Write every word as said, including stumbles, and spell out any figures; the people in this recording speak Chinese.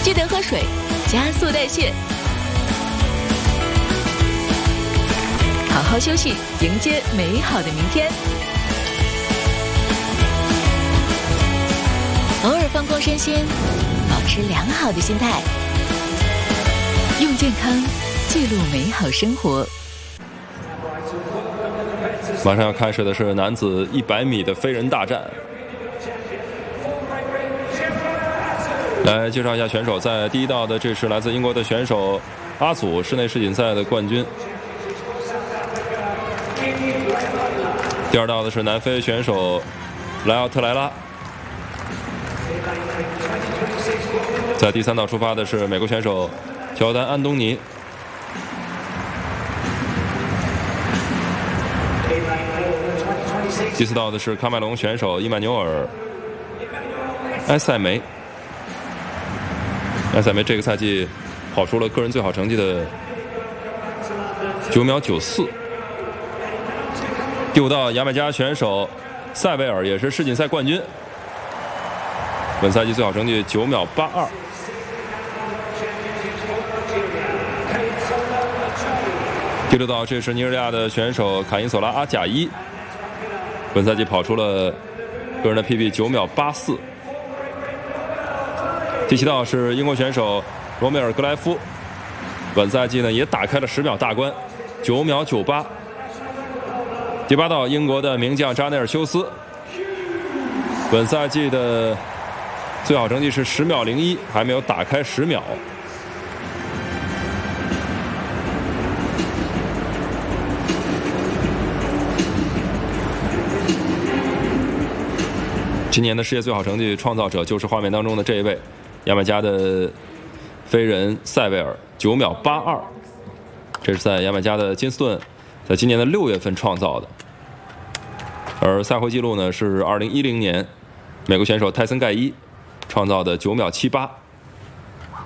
记得喝水，加速代谢，好好休息，迎接美好的明天。偶尔放空身心，保持良好的心态，用健康记录美好生活。 马上要开始的是男子一百米的飞人大战。来介绍一下选手，在第一道的这是来自英国的选手阿祖，室内世锦赛的冠军。第二道的是南非选手莱奥特莱拉。在第三道出发的是美国选手乔丹安东尼。第四道的是喀麦隆选手伊曼纽尔埃塞梅。埃塞梅这个赛季跑出了个人最好成绩的九秒九四。第五道牙买加选手塞维尔也是世锦赛冠军，本赛季最好成绩九秒八二。第六道这是尼日利亚的选手卡因索拉阿贾伊，本赛季跑出了个人的 P B 九秒八四。第七道是英国选手罗梅尔格莱夫，本赛季呢也打开了十秒大关，九秒九八。第八道英国的名将扎内尔休斯，本赛季的最好成绩是十秒零一，还没有打开十秒。今年的世界最好成绩创造者就是画面当中的这一位牙买加的飞人塞维尔，九秒八二，这是在牙买加的金斯顿在今年的六月份创造的。而赛会纪录呢是二零一零年美国选手泰森盖伊创造的九秒七八。